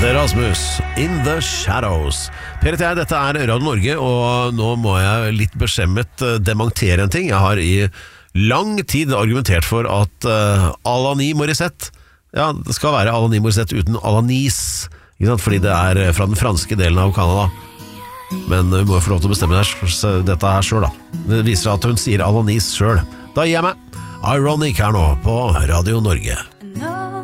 Rasmus, In the Shadows. Per T, dette er Radio Norge, og nå må jeg litt beskjemmet dementere en ting. Jeg har i lang tid argumentert for at Alanis Morissette, ja, det skal være Alanis Morissette uten Alanis, ikke sant? Fordi det er fra den franske delen av Canada. Men hun må få lov til å bestemme dette her selv da. Det viser at hun sier Alanis selv. Da gir jeg meg Ironic her nå på Radio Norge.